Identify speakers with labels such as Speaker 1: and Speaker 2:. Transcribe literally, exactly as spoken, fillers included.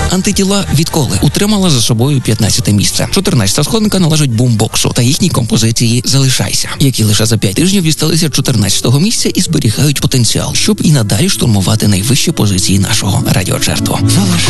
Speaker 1: Антитіла відколи утримала за собою п'ятнадцяте місце. чотирнадцята сходинка належить бумбоксу та їхній композиції «Залишайся», які лише за п'ять тижнів дісталися чотирнадцятого місця і зберігають потенціал, щоб і надалі штурмувати найвищі позиції нашого радіочарту.